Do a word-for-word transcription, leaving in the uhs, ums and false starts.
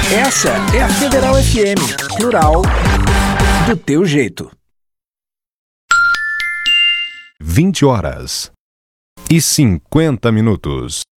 Essa é a Federal F M, plural, do teu jeito. vinte horas e cinquenta minutos.